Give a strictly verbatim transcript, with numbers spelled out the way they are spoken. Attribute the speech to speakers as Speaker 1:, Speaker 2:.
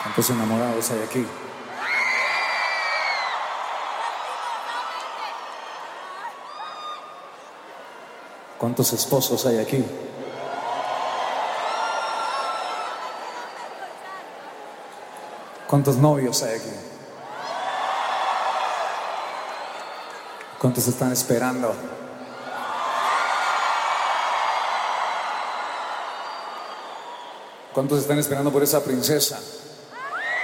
Speaker 1: ¿Cuántos enamorados hay aquí? ¿Cuántos esposos hay aquí? ¿Cuántos novios hay aquí? ¿Cuántos están esperando? ¿Cuántos están esperando por esa princesa?